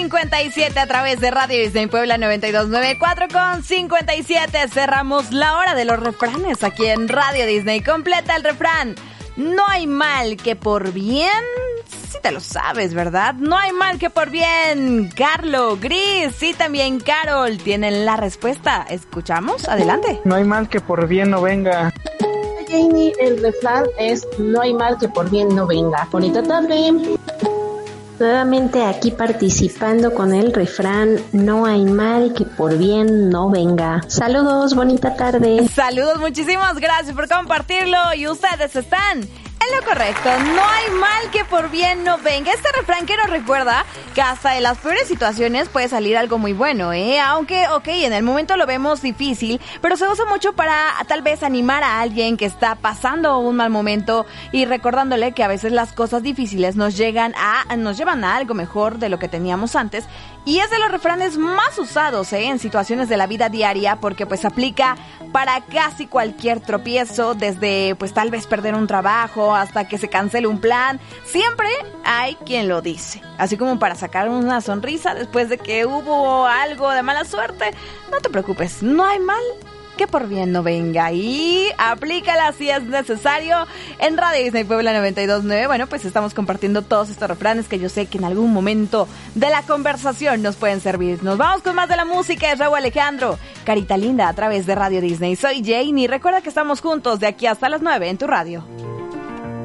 57 a través de Radio Disney Puebla 92.9, 4:57. Cerramos la hora de los refranes aquí en Radio Disney. Completa el refrán. No hay mal que por bien... Sí te lo sabes, ¿verdad? No hay mal que por bien. Carlo, Gris y también Carol tienen la respuesta. ¿Escuchamos? Adelante. No hay mal que por bien no venga. Janie, el refrán es no hay mal que por bien no venga. Bonita tarde. Nuevamente aquí participando con el refrán no hay mal que por bien no venga. Saludos, bonita tarde. Saludos, muchísimas gracias por compartirlo y ustedes están en lo correcto. No hay mal que por bien no venga. Este refrán que nos recuerda que hasta de las peores situaciones puede salir algo muy bueno, aunque, en el momento lo vemos difícil, pero se usa mucho para tal vez animar a alguien que está pasando un mal momento y recordándole que a veces las cosas difíciles nos llevan a algo mejor de lo que teníamos antes. Y es de los refranes más usados en situaciones de la vida diaria porque pues aplica para casi cualquier tropiezo, desde pues tal vez perder un trabajo hasta que se cancele un plan. Siempre hay quien lo dice, así como para sacar una sonrisa después de que hubo algo de mala suerte. No te preocupes, no hay mal que por bien no venga, y aplícala si es necesario. En Radio Disney Puebla 92.9, bueno, pues estamos compartiendo todos estos refranes que yo sé que en algún momento de la conversación nos pueden servir. Nos vamos con más de la música de Raúl Alejandro, Carita Linda, a través de Radio Disney. Soy Janie, recuerda que estamos juntos de aquí hasta las 9 en tu radio.